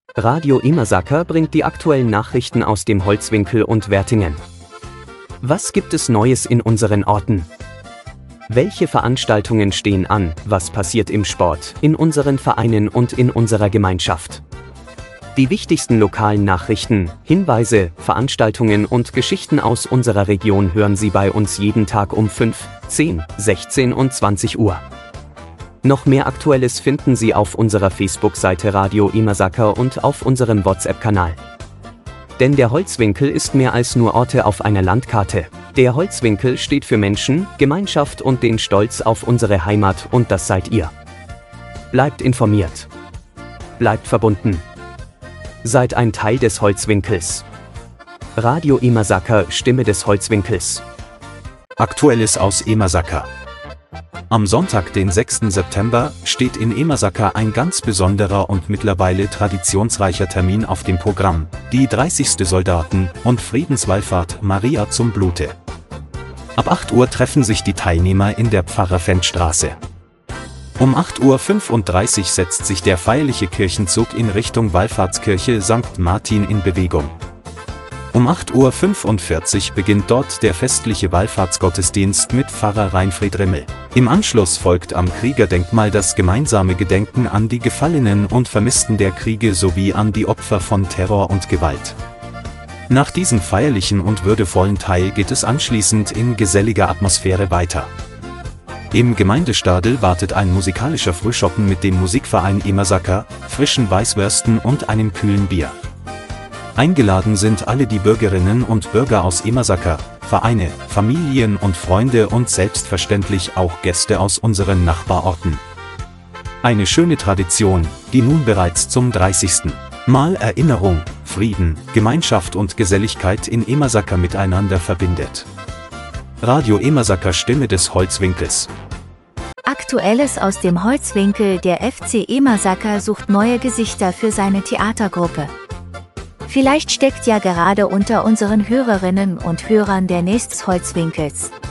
Radio Imersaker bringt die aktuellen Nachrichten aus dem Holzwinkel und Wertingen. Was gibt es Neues in unseren Orten? Welche Veranstaltungen stehen an? Was passiert im Sport, in unseren Vereinen und in unserer Gemeinschaft? Die wichtigsten lokalen Nachrichten, Hinweise, Veranstaltungen und Geschichten aus unserer Region hören Sie bei uns jeden Tag um 5, 10, 16 und 20 Uhr. Noch mehr Aktuelles finden Sie auf unserer Facebook-Seite Radio Imersaker und auf unserem WhatsApp-Kanal. Denn der Holzwinkel ist mehr als nur Orte auf einer Landkarte. Der Holzwinkel steht für Menschen, Gemeinschaft und den Stolz auf unsere Heimat, und das seid ihr. Bleibt informiert. Bleibt verbunden. Seid ein Teil des Holzwinkels. Radio Imersaker, Stimme des Holzwinkels. Aktuelles aus Imersaker. Am Sonntag, den 6. September, steht in Imersaker ein ganz besonderer und mittlerweile traditionsreicher Termin auf dem Programm, die 30. Soldaten- und Friedenswallfahrt Maria zum Blute. Ab 8 Uhr treffen sich die Teilnehmer in der Pfarrerfenstraße. Um 8:35 Uhr setzt sich der feierliche Kirchenzug in Richtung Wallfahrtskirche St. Martin in Bewegung. Um 8:45 Uhr beginnt dort der festliche Wallfahrtsgottesdienst mit Pfarrer Reinfried Rimmel. Im Anschluss folgt am Kriegerdenkmal das gemeinsame Gedenken an die Gefallenen und Vermissten der Kriege sowie an die Opfer von Terror und Gewalt. Nach diesem feierlichen und würdevollen Teil geht es anschließend in geselliger Atmosphäre weiter. Im Gemeindestadel wartet ein musikalischer Frühschoppen mit dem Musikverein Imersaker, frischen Weißwürsten und einem kühlen Bier. Eingeladen sind alle die Bürgerinnen und Bürger aus Imersaker, Vereine, Familien und Freunde und selbstverständlich auch Gäste aus unseren Nachbarorten. Eine schöne Tradition, die nun bereits zum 30. Mal Erinnerung, Frieden, Gemeinschaft und Geselligkeit in Imersaker miteinander verbindet. Radio Imersaker, Stimme des Holzwinkels. Aktuelles aus dem Holzwinkel. Der FC Imersaker sucht neue Gesichter für seine Theatergruppe. Vielleicht steckt ja gerade unter unseren Hörerinnen und Hörern der nächste Holzwinkels.